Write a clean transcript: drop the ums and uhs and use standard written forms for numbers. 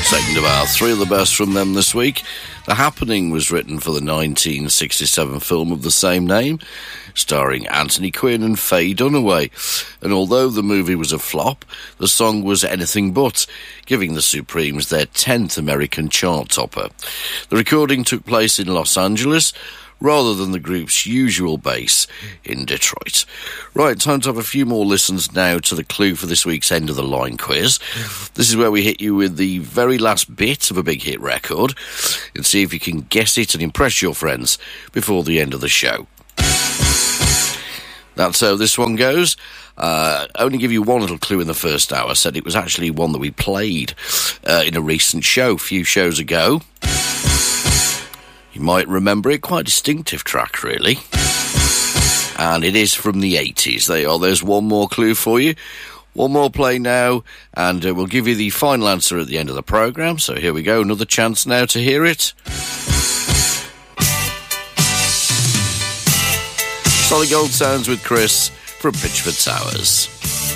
Second of our three of the best from them this week. The Happening was written for the 1967 film of the same name, starring Anthony Quinn and Faye Dunaway. And although the movie was a flop, the song was anything but, giving the Supremes their 10th American chart topper. The recording took place in Los Angeles, rather than the group's usual base in Detroit. Right, time to have a few more listens now to the clue for this week's End of the Line quiz. This is where we hit you with the very last bit of a big hit record and see if you can guess it and impress your friends before the end of the show. That's how this one goes. Only give you one little clue in the first hour. Said it was actually one that we played in a recent show, a few shows ago. You might remember it, quite a distinctive track, really. And it is from the 80s. There's one more clue for you. One more play now, and we'll give you the final answer at the end of the programme. So here we go, another chance now to hear it. Solid Gold Sounds with Chris from Pitchford Towers.